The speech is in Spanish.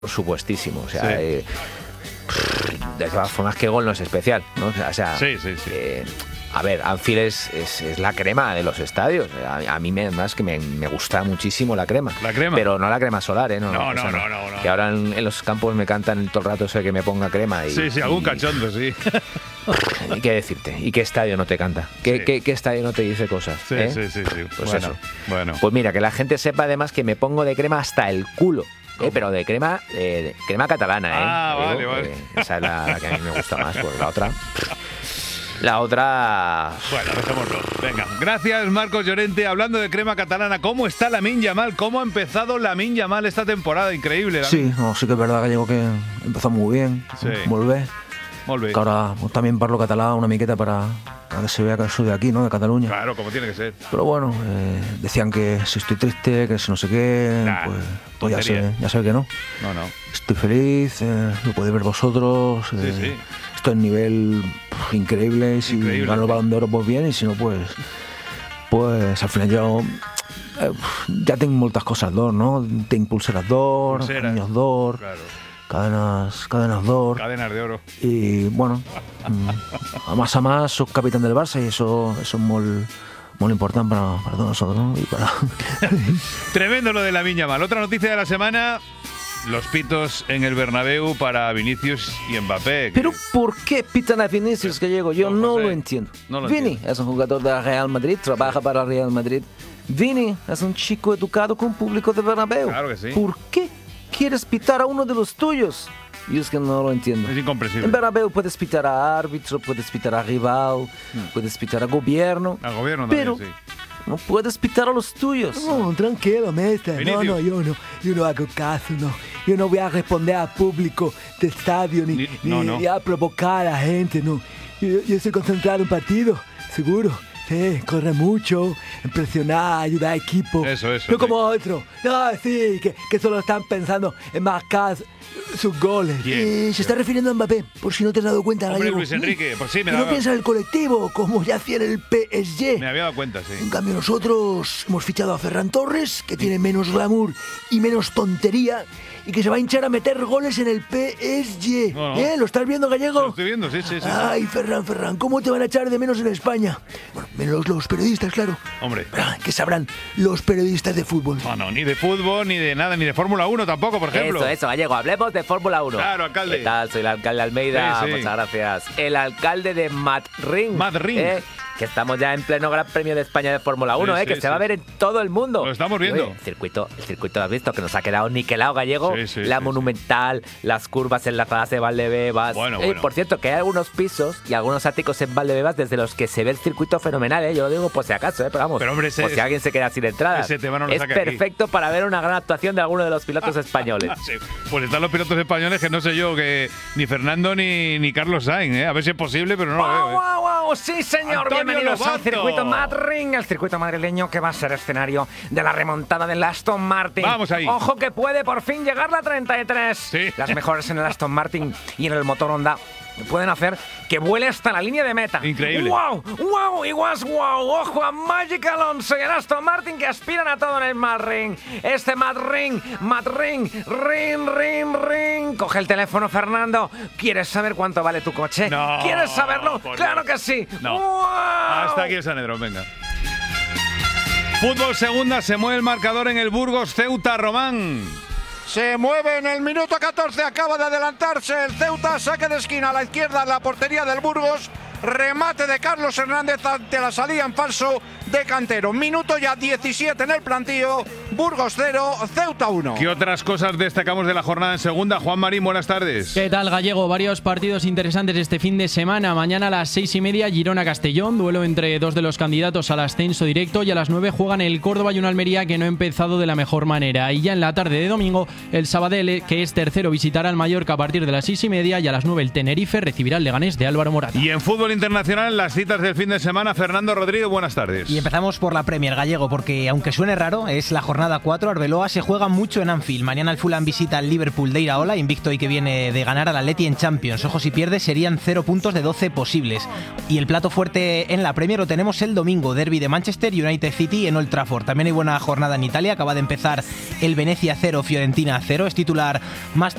Por supuestísimo, o sea, de todas formas, qué gol no es especial, ¿no? O sea, Sí. A ver, Anfield es la crema de los estadios. A mí más que me gusta muchísimo la crema. La crema. Pero no la crema solar, ¿eh? No. Que ahora en los campos me cantan todo el rato eso de que me ponga crema. Sí, algún cachondo, sí. ¿Y qué decirte? ¿Y qué estadio no te canta? ¿Qué estadio no te dice cosas? Sí. Pues Bueno. Pues mira, que la gente sepa además que me pongo de crema hasta el culo. Pero de crema catalana, ¿eh? Ah, vale. Esa es la que a mí me gusta más, pues la otra... Bueno, dejémoslo. Venga, gracias Marcos Llorente. Hablando de crema catalana, ¿cómo está Lamine Yamal? ¿Cómo ha empezado Lamine Yamal esta temporada? Increíble. Sí, sí que es verdad, Gallego, que empezó muy bien. Sí. Molt bé. Que ahora también parlo catalán una miqueta para que se vea que soy de aquí, ¿no? De Cataluña. Claro, como tiene que ser. Pero bueno, decían que si estoy triste, que si no sé qué, pues ya sé que no. No. Estoy feliz, lo podéis ver vosotros. Sí. Estoy en nivel increíble. Y si gano el Balón de Oro, pues bien, y si no, pues al final yo ja tinc moltes coses d'or, no? Tinc pulseres d'or, anillos d'or, cadenas d'or. Cadenas de oro. Y bueno, a más soy capitán del Barça y eso es muy importante para todos nosotros, ¿no? Y para... Tremendo lo de Lamine Yamal. Otra noticia de la semana: los pitos en el Bernabéu para Vinicius y Mbappé. Pero ¿por qué pitan a Vinicius, Gallego? Yo no lo entiendo. Vini es un jugador de Real Madrid, trabaja para Real Madrid. Vini es un chico educado con público de Bernabéu. Claro que sí. ¿Por qué quieres pitar a uno de los tuyos? Yo es que no lo entiendo. Es incomprensible. En Bernabéu puedes pitar a árbitro, puedes pitar a rival, puedes pitar a gobierno. Al gobierno pero también, sí. No puedes pitar a los tuyos. No, tranquilo, mister. No, yo no hago caso, no. Yo no voy a responder al público del estadio ni a provocar a la gente, no. Yo estoy concentrado en partido, seguro. Sí, corre mucho, impresionar, ayudar a equipo. Eso. No como otro. No, sí, que solo están pensando en marcar sus goles. Se está refiriendo a Mbappé, por si no te has dado cuenta. Hombre, Luis Enrique, pues sí, me no piensa en el colectivo, como ya hacía en el PSG. Me había dado cuenta, sí. En cambio nosotros hemos fichado a Ferran Torres, que tiene menos glamour y menos tontería, y que se va a hinchar a meter goles en el PSG. No. ¿Lo estás viendo, Gallego? Lo estoy viendo, sí. Ay, Ferran, ¿cómo te van a echar de menos en España? Bueno, menos los periodistas, claro. Hombre. ¿Qué sabrán los periodistas de fútbol? No, ni de fútbol, ni de nada, ni de Fórmula 1 tampoco, por ejemplo. Eso, Gallego, hablemos de Fórmula 1. Claro, alcalde. ¿Qué tal? Soy el alcalde Almeida, Sí. muchas gracias. El alcalde de Madrid. Que estamos ya en pleno Gran Premio de España de Fórmula 1, que se va a ver en todo el mundo. Lo estamos viendo. Oye, el circuito lo has visto, que nos ha quedado niquelado, Gallego. La Monumental, las curvas enlazadas de Valdebebas. Bueno. Por cierto, que hay algunos pisos y algunos áticos en Valdebebas desde los que se ve el circuito fenomenal, Yo lo digo por si acaso, pero vamos. Pero hombre, por si alguien se queda sin entradas. Ese tema no lo es saque perfecto para ver una gran actuación de alguno de los pilotos españoles. Sí. Pues están los pilotos españoles que no sé yo, que ni Fernando ni Carlos Sainz, A ver si es posible, pero no lo veo. ¡Wow! Sí, señor. Antonio Bienvenidos Lobato. al circuito Madrid, el circuito madrileño que va a ser escenario de la remontada del Aston Martin. Vamos ahí. Ojo que puede por fin llegar la 33. Sí. Las mejores en el Aston Martin y en el motor Honda pueden hacer que vuele hasta la línea de meta. Increíble. ¡Wow! Y más wow. Ojo a Magic Alonso y el Aston Martin que aspiran a todo en el Madrid. Este Madrid, ring. Coge el teléfono, Fernando. ¿Quieres saber cuánto vale tu coche? No, ¿Quieres saberlo? ¡Claro que sí! No. ¡Wow! Hasta aquí el Sanedrón, venga. Fútbol segunda, se mueve el marcador en el Burgos Ceuta, Román. Se mueve en el minuto 14, acaba de adelantarse el Ceuta, saque de esquina a la izquierda, la portería del Burgos, remate de Carlos Hernández ante la salida en falso de Cantero. Minuto ya 17 en el plantío, Burgos 0, Ceuta 1. ¿Qué otras cosas destacamos de la jornada en segunda? Juan Marín, buenas tardes. ¿Qué tal, Gallego? Varios partidos interesantes este fin de semana. Mañana a las 6:30, Girona-Castellón, duelo entre dos de los candidatos al ascenso directo, y a las 9 juegan el Córdoba y un Almería que no ha empezado de la mejor manera. Y ya en la tarde de domingo, el Sabadell, que es tercero, visitará al Mallorca a partir de las 6:30, y a las 9 el Tenerife recibirá al Leganés de Álvaro Morata. Y en fútbol fútbol internacional, las citas del fin de semana. Fernando Rodríguez, buenas tardes. Y empezamos por la Premier, gallego, porque aunque suene raro, es la jornada 4. Arbeloa se juega mucho en Anfield. Mañana el Fulham visita al Liverpool de Iraola, invicto y que viene de ganar al Atleti en Champions. Ojo, si pierde serían 0 puntos de 12 posibles. Y el plato fuerte en la Premier lo tenemos el domingo, derbi de Manchester United City en Old Trafford. También hay buena jornada en Italia, acaba de empezar el Venecia 0, Fiorentina 0, es titular más